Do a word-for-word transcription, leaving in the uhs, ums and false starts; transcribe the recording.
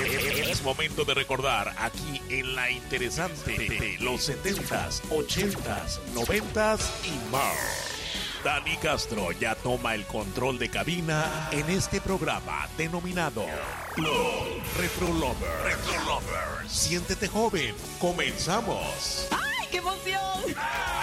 Es momento de recordar aquí en la interesante de los setentas, ochentas, noventas y más. Dani Castro ya toma el control de cabina en este programa denominado Club Retro Lover. Retro Lover. Siéntete joven. Comenzamos. ¡Ay, qué emoción!